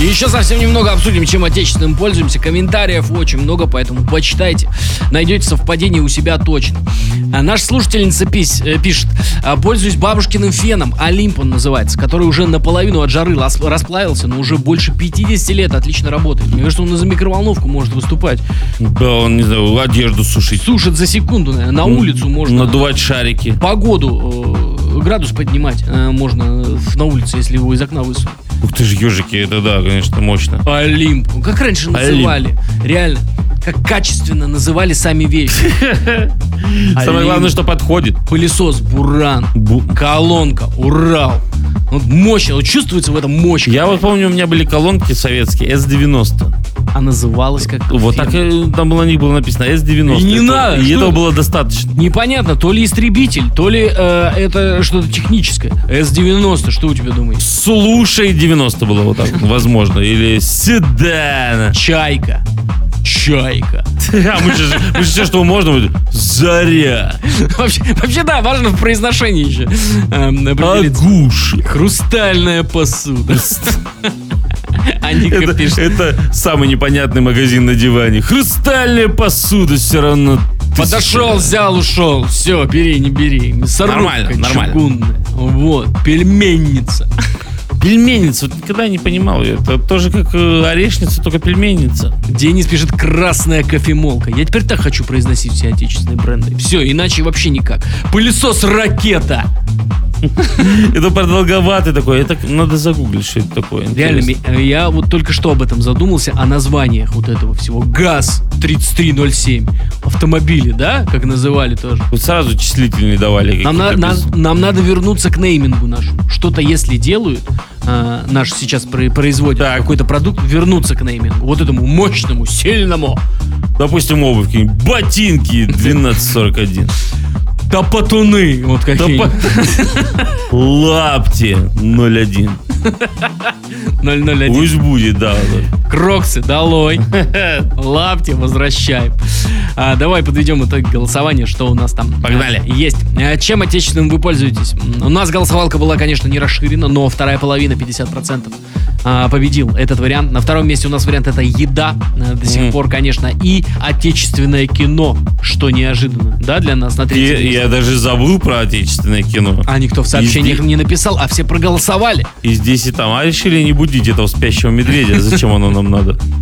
Еще совсем немного обсудим, чем отечественным пользуемся. Комментариев очень много, поэтому почитайте. Найдете совпадение у себя точно. Наша слушательница пишет: пользуюсь бабушкиным феном, Олимп он называется, который уже наполовину от жары расплавился, но уже больше 50 лет отлично работает. Мне кажется, он и за микроволновку может выступать. Да, он, не знаю, одежду сушить. Сушит за секунду, наверное. На улицу можно. Надувать шарики. Погоду, градус поднимать можно на улице, если его из окна высунуть. Ух ты ж, ежики, это да, конечно, мощно. Олимп. Как раньше называли. Реально. Как качественно называли сами вещи. Самое главное, что подходит. Пылесос Буран. Колонка Урал. Вот мощно. Вот чувствуется в этом мощь. Я вот помню, у меня были колонки советские S90. А называлась как Вот так там на них было написано S90. И не надо. И этого было достаточно. Непонятно, то ли истребитель, то ли это что-то техническое. S90, что у тебя думаешь? Слушай, 90 было вот так, возможно. Или седан. Чайка. А мы же все, что можно будет. Заря. Вообще, да, важно в произношении еще. Агуши. Хрустальная посуда. Аника пишет. Это самый непонятный магазин на диване. Хрустальная посуда все равно. Подошел, взял, ушел. Все, бери, не бери. Мясорубка чугунная. Вот, пельменница. Пельменница, вот никогда не понимал. Это тоже как орешница, только пельменница. Денис пишет: красная кофемолка. Я теперь так хочу произносить все отечественные бренды. Все, иначе вообще никак. Пылесос Ракета. Это продолговатый такой. Это надо загуглить, что это такое. Реально, я вот только что об этом задумался, о названиях вот этого всего. ГАЗ-3307. Автомобили, да? Как называли тоже. Вот сразу числительные давали. Нам надо вернуться к неймингу нашему. Что-то если делают, наш сейчас производит какой-то продукт, вернуться к неймингу. Вот этому мощному, сильному. Допустим, обувь, ботинки 1241. Топотуны, вот какие. Лапти 01. 001. Пусть будет, да. Кроксы долой. Лапти возвращаем. Давай подведем итог голосования, что у нас там. Погнали. Есть. Чем отечественным вы пользуетесь? У нас голосовалка была, конечно, не расширена, но вторая половина, 50%, победил этот вариант. На втором месте у нас вариант — это еда. До сих пор, конечно. И отечественное кино, что неожиданно, да, для нас на третьем месте. Я даже забыл про отечественное кино. А никто в сообщениях не написал, а все проголосовали. И здесь, и там. А решили не будить этого спящего медведя. Зачем оно нам надо?